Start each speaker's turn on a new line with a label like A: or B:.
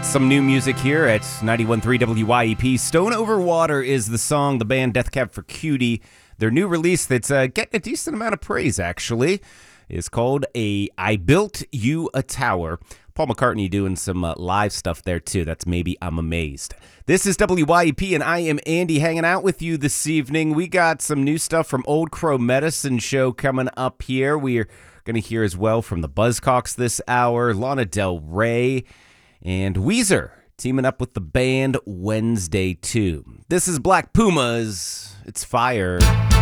A: Some new music here at 91.3 WYEP. Stone Over Water is the song, the band Death Cab for Cutie. Their new release that's getting a decent amount of praise, actually, is called I Built You a Tower. Paul McCartney doing some live stuff there, too. That's Maybe I'm Amazed. This is WYEP, and I am Andy hanging out with you this evening. We got some new stuff from Old Crow Medicine Show coming up here. We are going to hear as well from the Buzzcocks this hour, Lana Del Rey, and Weezer teaming up with the band Wednesday 2. This is Black Pumas. It's Fire.